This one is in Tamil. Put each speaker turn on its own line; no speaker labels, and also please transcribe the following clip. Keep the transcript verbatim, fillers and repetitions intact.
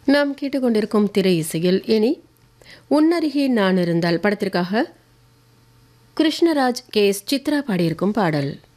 நாம் கேட்டுக்கொண்டிருக்கும் திரை இசையில் இனி உன்னருகே நான் இருந்தால் படத்திற்காக கிருஷ்ணராஜ் கே எஸ் சித்ரா பாடியிருக்கும் பாடல்.